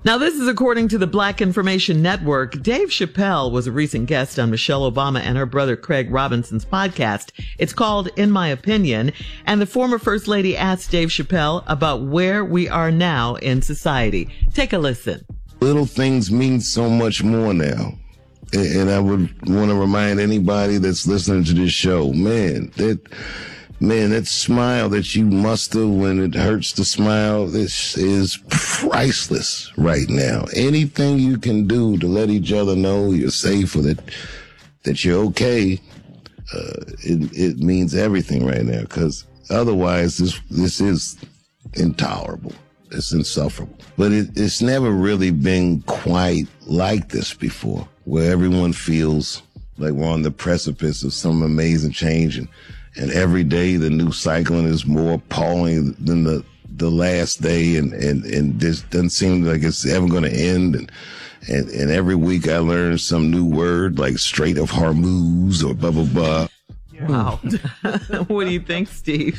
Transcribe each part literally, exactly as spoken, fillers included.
Now, this is according to the Black Information Network. Dave Chappelle was a recent guest on Michelle Obama and her brother Craig Robinson's podcast. It's called In My Opinion. And the former First Lady asked Dave Chappelle about where we are now in society. Take a listen. Little things mean so much more now. And I would want to remind anybody that's listening to this show, man, that... Man, that smile that you muster when it hurts to smile, this is priceless right now. Anything you can do to let each other know you're safe or that, that you're okay, uh, it, it means everything right now. Because otherwise, this, this is intolerable. It's insufferable. But it, it's never really been quite like this before, where everyone feels like we're on the precipice of some amazing change. And, And every day the new cycling is more appalling than the, the last day. And, and, and this doesn't seem like it's ever going to end. And, and, and every week I learn some new word like Strait of Hormuz or blah, blah, blah. Wow. What do you think, Steve?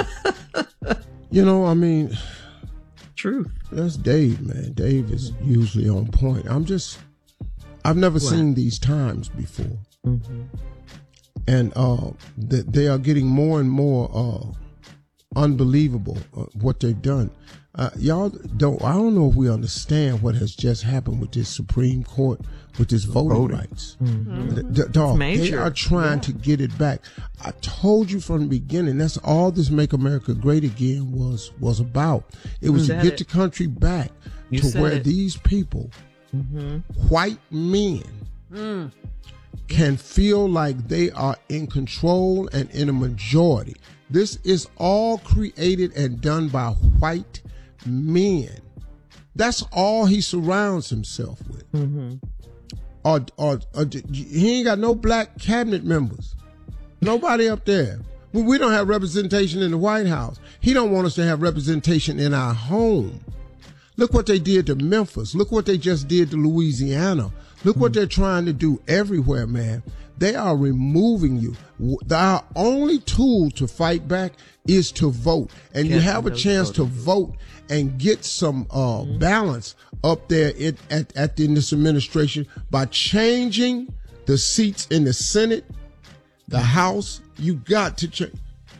You know, I mean, truth. That's Dave, man. Dave is usually on point. I'm just, I've never what? seen these times before. Mm-hmm. And uh, th- they are getting more and more uh, unbelievable uh, what they've done. Uh, y'all don't. I don't know if we understand what has just happened with this Supreme Court with this voting, voting. rights. Mm-hmm. The, the, dog, they are trying yeah. to get it back. I told you from the beginning. That's all this "Make America Great Again" was was about. It was to get it. the country back you to where it. these people, mm-hmm. white men. Mm. can feel like they are in control and in a majority. This is all created and done by white men. That's all he surrounds himself with. Mm-hmm. Or, or, or he ain't got no black cabinet members. Nobody up there. We don't have representation in the White House. He don't want us to have representation in our home. Look what they did to Memphis. Look what they just did to Louisiana. Look what they're trying to do everywhere, man. They are removing you. Our only tool to fight back is to vote. And you have a chance to vote and get some uh, mm-hmm. balance up there in, at, at in this administration by changing the seats in the Senate, the House. You got to change.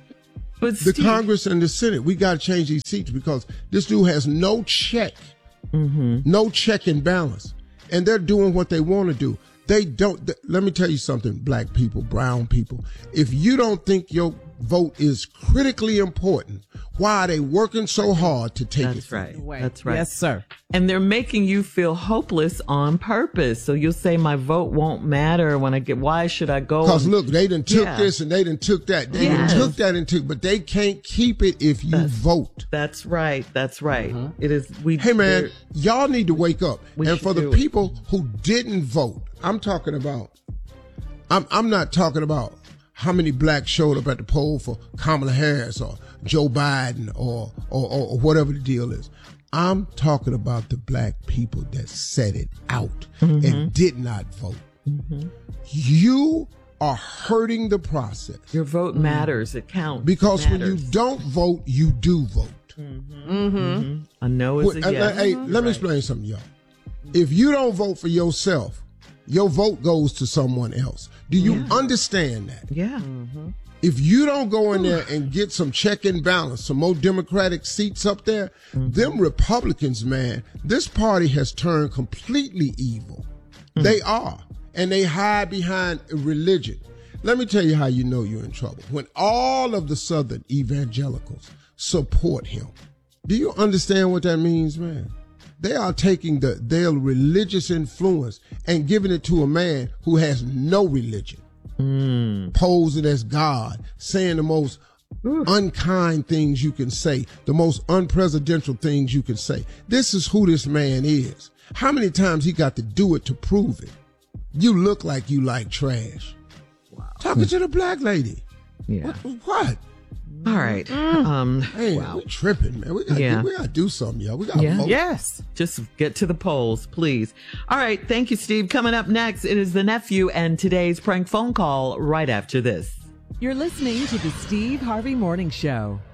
But the Steve, Congress and the Senate, we got to change these seats because this dude has no check, mm-hmm. no check and balance. And they're doing what they want to do. They don't, th- let me tell you something, black people, brown people. If you don't think your vote is critically important, why are they working so hard to take That's it? Right. From you? That's right. Yes, sir. And they're making you feel hopeless on purpose. So you'll say, my vote won't matter when I get, why should I go? Because look, they done took yeah. this and they done took that. They yes. done took that and took, but they can't keep it if you that's, vote. That's right. That's right. Uh-huh. It is. We. Hey man, y'all need to wake up. And for the it. people who didn't vote, I'm talking about, I'm, I'm not talking about how many blacks showed up at the poll for Kamala Harris or Joe Biden or, or, or, or whatever the deal is. I'm talking about the black people that set it out mm-hmm. and did not vote. Mm-hmm. You are hurting the process. Your vote mm-hmm. matters. It counts. Because it matters. when you don't vote, you do vote. Mm-hmm. Mm-hmm. A no is a well, yes. Hey, mm-hmm. let me right. explain something, y'all. If you don't vote for yourself, your vote goes to someone else. Do you yeah. understand that? Yeah. Mm-hmm. If you don't go in there and get some check and balance, some more Democratic seats up there, mm-hmm. them Republicans, man, this party has turned completely evil. Mm-hmm. They are. And they hide behind religion. Let me tell you how you know you're in trouble. When all of the Southern evangelicals support him. Do you understand what that means, man? They are taking the, their religious influence and giving it to a man who has no religion. Mm. Posing as God, saying the most Ooh. unkind things you can say, the most unpresidential things you can say. This is who this man is. How many times he got to do it to prove it? You look like you like trash. Wow. Talking to the black lady. Yeah. What? what? All right. Mm. Um, hey, wow. we tripping, man. We got yeah. we got to do something, y'all. We got to yeah. vote. Yes. Just get to the polls, please. All right. Thank you, Steve. Coming up next, it is the nephew and today's prank phone call right after this. You're listening to the Steve Harvey Morning Show.